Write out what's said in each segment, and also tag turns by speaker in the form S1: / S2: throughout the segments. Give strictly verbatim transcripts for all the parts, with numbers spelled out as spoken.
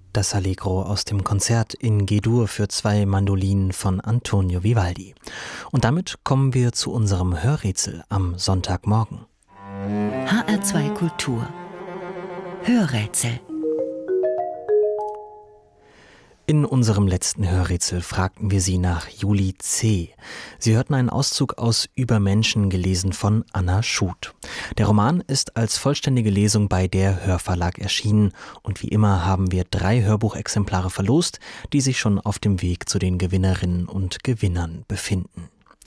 S1: Das Allegro aus dem Konzert in G-Dur für zwei Mandolinen von Antonio Vivaldi. Und damit kommen wir zu unserem Hörrätsel am Sonntagmorgen.
S2: H R zwei Kultur Hörrätsel.
S1: In unserem letzten Hörrätsel fragten wir Sie nach Juli C. Sie hörten einen Auszug aus Über Menschen, gelesen von Anna Schut. Der Roman ist als vollständige Lesung bei der Hörverlag erschienen und wie immer haben wir drei Hörbuchexemplare verlost, die sich schon auf dem Weg zu den Gewinnerinnen und Gewinnern befinden.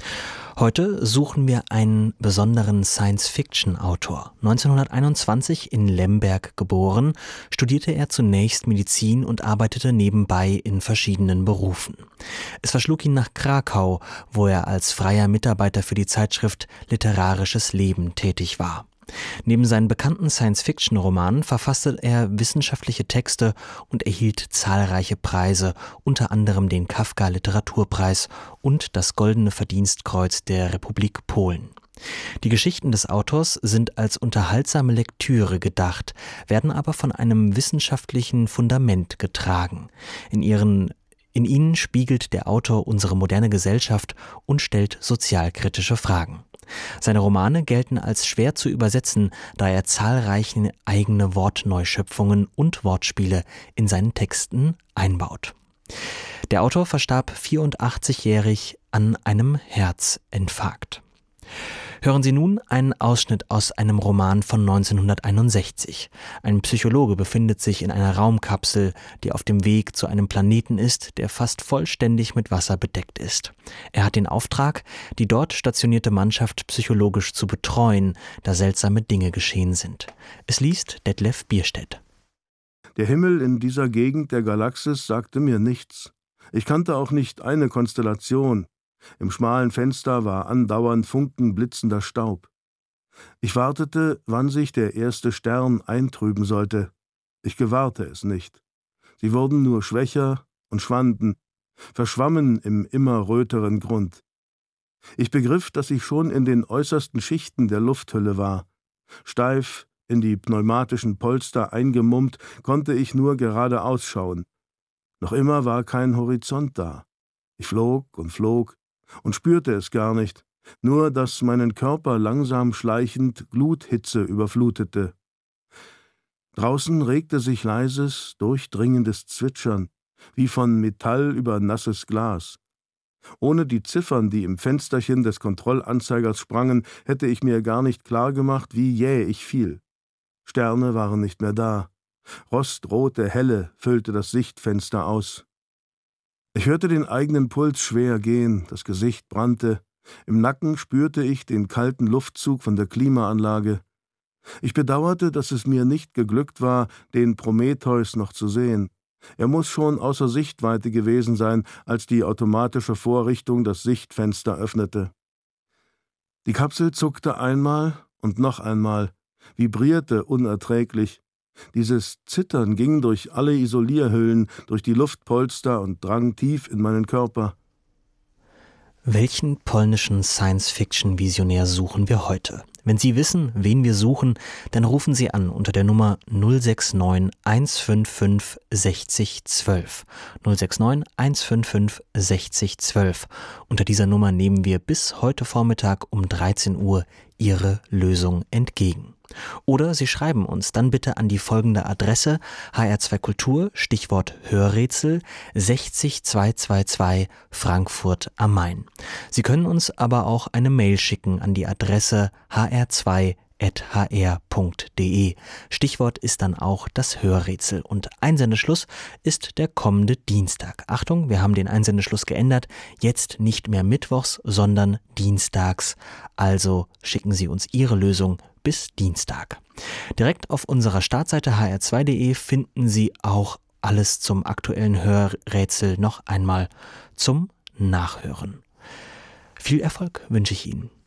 S1: Heute suchen wir einen besonderen Science-Fiction-Autor. neunzehnhunderteinundzwanzig in Lemberg geboren, studierte er zunächst Medizin und arbeitete nebenbei in verschiedenen Berufen. Es verschlug ihn nach Krakau, wo er als freier Mitarbeiter für die Zeitschrift Literarisches Leben tätig war. Neben seinen bekannten Science-Fiction-Romanen verfasste er wissenschaftliche Texte und erhielt zahlreiche Preise, unter anderem den Kafka-Literaturpreis und das Goldene Verdienstkreuz der Republik Polen. Die Geschichten des Autors sind als unterhaltsame Lektüre gedacht, werden aber von einem wissenschaftlichen Fundament getragen. In ihren In ihnen spiegelt der Autor unsere moderne Gesellschaft und stellt sozialkritische Fragen. Seine Romane gelten als schwer zu übersetzen, da er zahlreiche eigene Wortneuschöpfungen und Wortspiele in seinen Texten einbaut. Der Autor verstarb vierundachtzigjährig an einem Herzinfarkt. Hören Sie nun einen Ausschnitt aus einem Roman von neunzehnhunderteinundsechzig. Ein Psychologe befindet sich in einer Raumkapsel, die auf dem Weg zu einem Planeten ist, der fast vollständig mit Wasser bedeckt ist. Er hat den Auftrag, die dort stationierte Mannschaft psychologisch zu betreuen, da seltsame Dinge geschehen sind. Es liest Detlef Bierstedt.
S3: Der Himmel in dieser Gegend der Galaxis sagte mir nichts. Ich kannte auch nicht eine Konstellation. Im schmalen Fenster war andauernd funkenblitzender Staub. Ich wartete, wann sich der erste Stern eintrüben sollte. Ich gewahrte es nicht. Sie wurden nur schwächer und schwanden, verschwammen im immer röteren Grund. Ich begriff, dass ich schon in den äußersten Schichten der Lufthülle war. Steif, in die pneumatischen Polster eingemummt, konnte ich nur geradeaus schauen. Noch immer war kein Horizont da. Ich flog und flog und spürte es gar nicht, nur dass meinen Körper langsam schleichend Gluthitze überflutete. Draußen regte sich leises, durchdringendes Zwitschern, wie von Metall über nasses Glas. Ohne die Ziffern, die im Fensterchen des Kontrollanzeigers sprangen, hätte ich mir gar nicht klar gemacht, wie jäh ich fiel. Sterne waren nicht mehr da. Rostrote Helle füllte das Sichtfenster aus. Ich hörte den eigenen Puls schwer gehen, das Gesicht brannte. Im Nacken spürte ich den kalten Luftzug von der Klimaanlage. Ich bedauerte, dass es mir nicht geglückt war, den Prometheus noch zu sehen. Er muss schon außer Sichtweite gewesen sein, als die automatische Vorrichtung das Sichtfenster öffnete. Die Kapsel zuckte einmal und noch einmal, vibrierte unerträglich. Dieses Zittern ging durch alle Isolierhüllen, durch die Luftpolster und drang tief in meinen Körper.
S1: Welchen polnischen Science-Fiction-Visionär suchen wir heute? Wenn Sie wissen, wen wir suchen, dann rufen Sie an unter der Nummer null sechs neun eins fünf fünf sechzig zwölf. null sechs neun eins fünf fünf sechzig zwölf. Unter dieser Nummer nehmen wir bis heute Vormittag um dreizehn Uhr Ihre Lösung entgegen. Oder Sie schreiben uns dann bitte an die folgende Adresse: H R zwei Kultur, Stichwort Hörrätsel, sechzig zweihundertzweiundzwanzig Frankfurt am Main. Sie können uns aber auch eine Mail schicken an die Adresse h r zwei at h r punkt d e. Stichwort ist dann auch das Hörrätsel und Einsendeschluss ist der kommende Dienstag. Achtung, wir haben den Einsendeschluss geändert, jetzt nicht mehr mittwochs, sondern dienstags. Also schicken Sie uns Ihre Lösung bis Dienstag. Direkt auf unserer Startseite h r zwei punkt d e finden Sie auch alles zum aktuellen Hörrätsel noch einmal zum Nachhören. Viel Erfolg wünsche ich Ihnen.